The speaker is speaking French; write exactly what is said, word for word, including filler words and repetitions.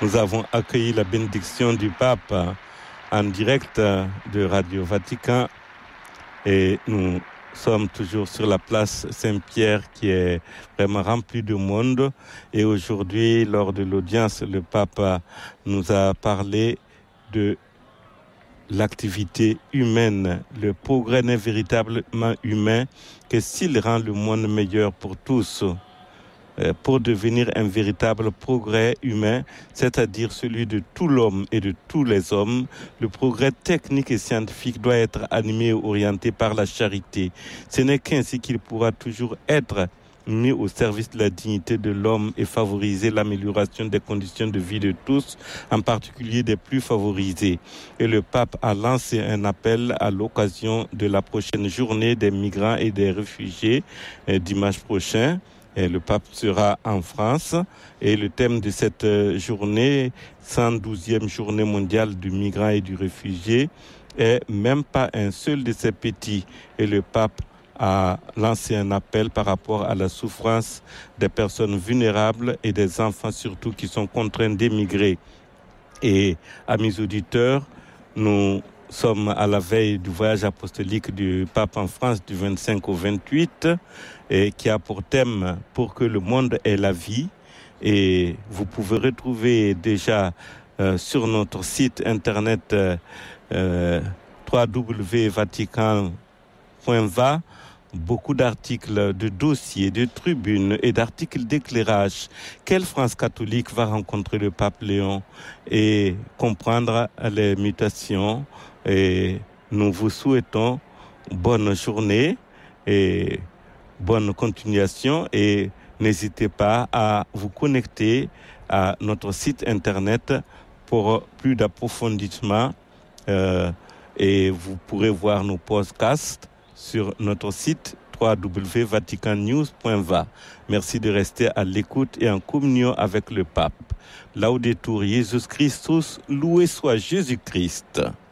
nous avons accueilli la bénédiction du pape en direct de Radio Vatican et nous sommes toujours sur la place Saint-Pierre qui est vraiment remplie de monde. Et aujourd'hui, lors de l'audience, le pape nous a parlé de l'activité humaine. Le progrès n'est véritablement humain que s'il rend le monde meilleur pour tous. Pour devenir un véritable progrès humain, c'est-à-dire celui de tout l'homme et de tous les hommes, le progrès technique et scientifique doit être animé et orienté par la charité. Ce n'est qu'ainsi qu'il pourra toujours être mis au service de la dignité de l'homme et favoriser l'amélioration des conditions de vie de tous, en particulier des plus favorisés. Et le pape a lancé un appel à l'occasion de la prochaine journée des migrants et des réfugiés, euh, dimanche prochain. Et le pape sera en France et le thème de cette journée, cent douzième journée mondiale du migrant et du réfugié, est même pas un seul de ces petits. Et le pape a lancé un appel par rapport à la souffrance des personnes vulnérables et des enfants surtout qui sont contraints d'émigrer. Et amis auditeurs, nous sommes à la veille du voyage apostolique du pape en France du vingt-cinq au vingt-huit et qui a pour thème « Pour que le monde ait la vie ». Et vous pouvez retrouver déjà euh, sur notre site internet euh, euh, w w w point vatican point v a beaucoup d'articles, de dossiers, de tribunes et d'articles d'éclairage. Quelle France catholique va rencontrer le pape Léon et comprendre les mutations. Et nous vous souhaitons bonne journée et bonne continuation et n'hésitez pas à vous connecter à notre site internet pour plus d'approfondissement euh, et vous pourrez voir nos podcasts sur notre site w w w point vatican news point v a. Merci de rester à l'écoute et en communion avec le pape. Laudetur Jesus Christus, loué soit Jésus-Christ.